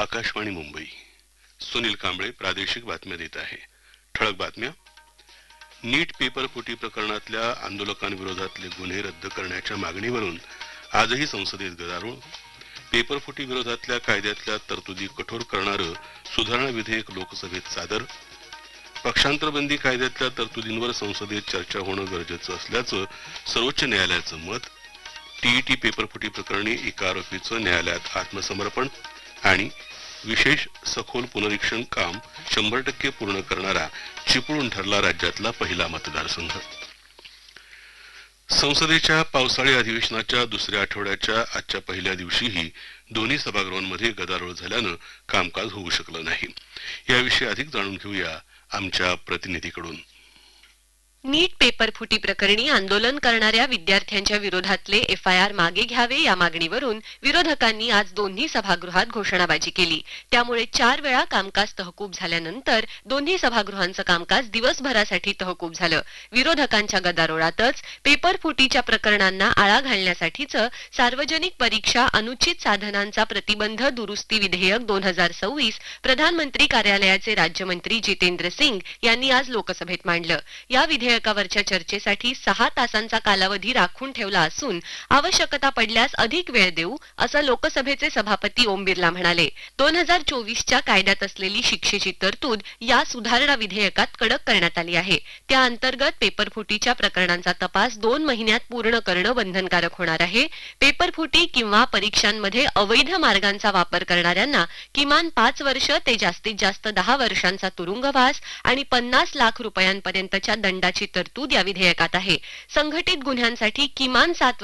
आकाशवाणी मुंबई. सुनील कांबळे प्रादेशिक बातम्या देत आहे. ठळक बातम्या. नीट पेपर फुटी प्रकरणातल्या आंदोलकांविरोधातले गुन्हे रद्द करण्याच्या मागणीवरून आजही संसदेत गदारोळ. पेपर फुटी विरोधातल्या कायद्यातल्या तरतुदी कठोर करणारं सुधारणा विधेयक लोकसभेत सादर. पक्षांतरबंदी कायद्यातल्या तरतुदींवर संसदेत चर्चा होणं गरजेचं असल्याचं सर्वोच्च न्यायालयाचं मत. टीईटी पेपर फुटी प्रकरणी एका आरोपीचं न्यायालयात आत्मसमर्पण. आणि विशेष सखोल पुनरीक्षण काम 100% पूर्ण करणारा चिपळूण ठरला राज्यातला पहिला मतदारसंघ. संसदेच्या पावसाळी अधिवेशनाच्या दुसऱ्या आठवड्याच्या आजच्या पहिल्या दिवशीही दोन्ही सभागृहांमध्ये गदारोळ झाल्यानं कामकाज होऊ शकलं नाही. याविषयी अधिक जाणून घेऊया आमच्या प्रतिनिधीकडून. नीट पेपर फुटी प्रकरणी आंदोलन करणाऱ्या विद्यार्थ्यांच्या विरोधातले एफआयआर मागे घ्यावे या मागणीवरून विरोधकांनी आज दोन्ही सभागृहात घोषणाबाजी केली. त्यामुळे 4 वेळा कामकाज तहकूब झाल्यानंतर दोन्ही सभागृहांचं कामकाज दिवसभरासाठी तहकूब झालं. विरोधकांच्या गदारोळातच पेपर फुटीच्या प्रकरणांना आळा घालण्यासाठीचं सार्वजनिक परीक्षा अनुचित साधनांचा प्रतिबंध दुरुस्ती विधेयक 2026 प्रधानमंत्री कार्यालयाचे राज्यमंत्री जितेंद्र सिंग यांनी आज लोकसभेत मांडलं. या विधेयकावरच्या चर्चेसाठी 6 तासांचा कालावधी राखून ठेवला असून आवश्यकता पडल्यास अधिक वेळ देऊ असं लोकसभेचे सभापती ओम बिर्ला म्हणाले. 2024च्या कायद्यात असलेली शिक्षेची तरतूद या सुधारणा विधेयकात कडक करण्यात आली आहे. त्या अंतर्गत पेपर फुटीच्या प्रकरणांचा तपास 2 महिन्यात पूर्ण करणं बंधनकारक होणार आहे. पेपर फुटी किंवा परीक्षांमध्ये अवैध मार्गांचा वापर करणाऱ्यांना किमान 5 वर्ष ते जास्तीत जास्त 10 वर्षांचा तुरुंगवास आणि 50 लाख रुपयांपर्यंतच्या दंडाची तरतूद या विधेयकात आहे. संघटित गुन्ह्यांसाठी किमान 7